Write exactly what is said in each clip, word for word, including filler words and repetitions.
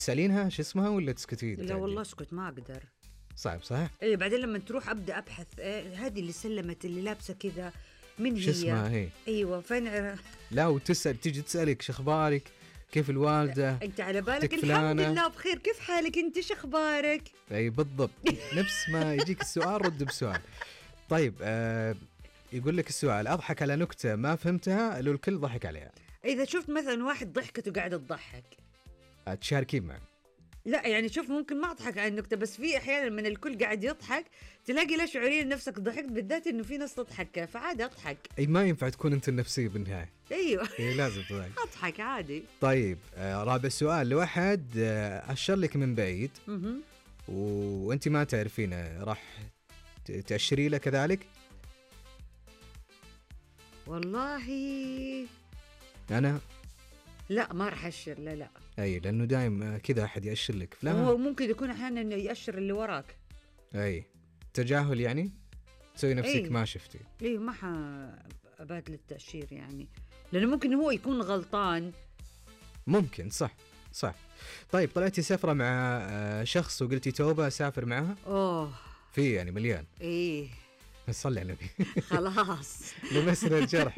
تسألينها شو اسمها ولا تسكتين؟ لا والله اسكت ما اقدر. صعب صح؟ اي بعدين لما تروح ابدا ابحث إيه هذه اللي سلمت اللي لابسه كذا من هي؟ شو اسمها هي؟ ايوه فين؟ لا وتسأل تيجي تسألك شو اخبارك؟ كيف الوالدة؟ انت على بالك الحمد لله بخير، كيف حالك انت شو اخبارك؟ اي بالضبط نفس ما يجيك السؤال رد بسؤال. طيب آه يقول لك السؤال اضحك على نكتة ما فهمتها لو الكل ضحك عليها. اذا شفت مثلا واحد ضحكته قاعده تضحك تشاركين معه؟ لا يعني شوف ممكن ما اضحك على النكته، بس في احيانا من الكل قاعد يضحك تلاقي لا شعوريا نفسك ضحكت، بالذات انه في ناس تضحك فعادي اضحك. اي ما ينفع تكون انت النفسيه بالنهايه. ايوه اي لازم تضحك. اضحك عادي. طيب آه رابع سؤال لواحد آه اشر لك من بعيد اها وانت ما تعرفينه، راح تأشري له كذلك؟ والله انا لا ما راح أشر. لا لا اي لانه دايم كذا احد يأشر لك. لا هو ممكن يكون احيانا انه يأشر اللي وراك. اي تجاهل يعني تسوي نفسك أي. ما شفتي. اي ما حابادل التأشير يعني، لانه ممكن هو يكون غلطان. ممكن صح صح. طيب طلعتي سفرة مع شخص وقلتي توبة اسافر معها؟ اوه في يعني مليان. ايه صلي على النبي. خلاص لمسنا الجرح.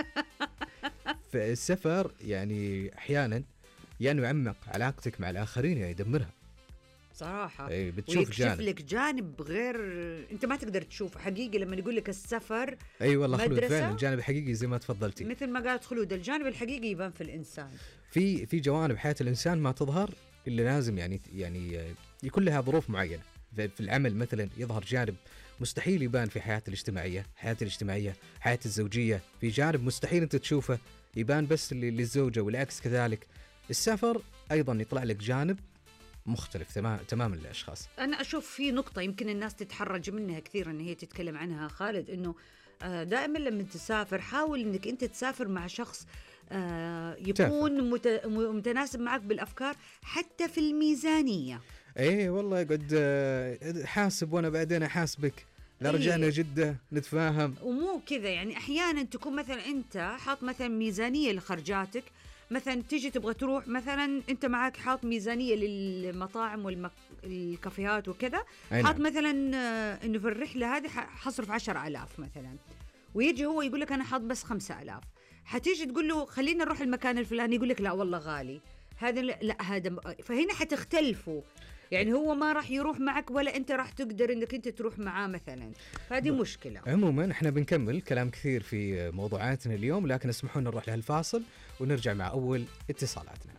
فالسفر يعني احيانا يعني يعمق علاقتك مع الاخرين يعني يدمرها صراحه. اي بتشوف جانب لك جانب غير انت ما تقدر تشوفه حقيقي لما يقول لك السفر. اي أيوة والله خلود فعلا الجانب الحقيقي زي ما تفضلتي، مثل ما قالت خلود الجانب الحقيقي يبان في الانسان. في في جوانب حياه الانسان ما تظهر الا لازم يعني يعني يكون لها ظروف معينه. في العمل مثلا يظهر جانب مستحيل يبان في حياة الاجتماعية، حياة الاجتماعية حياة الزوجية في جانب مستحيل انت تشوفه يبان بس للزوجة، والعكس كذلك. السفر ايضا يطلع لك جانب مختلف تمام تماما للاشخاص. انا اشوف في نقطة يمكن الناس تتحرج منها كثير ان هي تتكلم عنها خالد، انه دائما لما تسافر حاول انك انت تسافر مع شخص يكون متناسب معك بالافكار حتى في الميزانية. ايه والله قد حاسب وانا بعدين احاسبك، لا رجعنا إيه. جدة نتفاهم. ومو كذا يعني احيانا تكون مثلا انت حاط مثلا ميزانية لخرجاتك، مثلا تيجي تبغى تروح مثلا انت معك حاط ميزانية للمطاعم والكافيهات وكذا، حاط مثلا انه في الرحلة هذه حصرف عشر آلاف مثلا، ويجي هو يقول لك انا حاط بس خمسة آلاف. حتيجي تقول له خلينا نروح المكان الفلاني يقول لك لا والله غالي هذا، لا هذا. فهنا حتختلفوا يعني، هو ما راح يروح معك ولا انت راح تقدر انك انت تروح معاه مثلا، فهذه مشكلة. عموما احنا بنكمل كلام كثير في موضوعاتنا اليوم، لكن اسمحوا لنا نروح لهالفاصل ونرجع مع اول اتصالاتنا.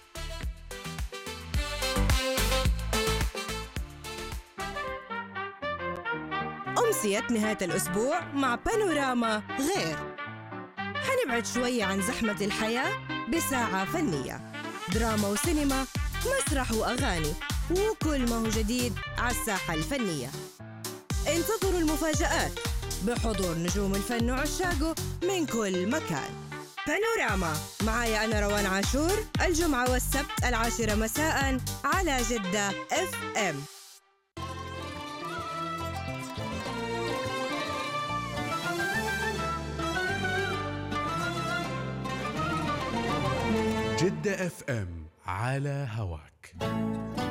أمسية نهاية الأسبوع مع بانوراما غير، حنبعد شوية عن زحمة الحياة بساعة فنية، دراما وسينما، مسرح وأغاني، وكل ما هو جديد على الساحة الفنية. انتظروا المفاجآت بحضور نجوم الفن وعشاقه من كل مكان. بانوراما معايا أنا روان عاشور الجمعة والسبت العاشرة مساء على جدة اف ام. جدة اف ام على هواك.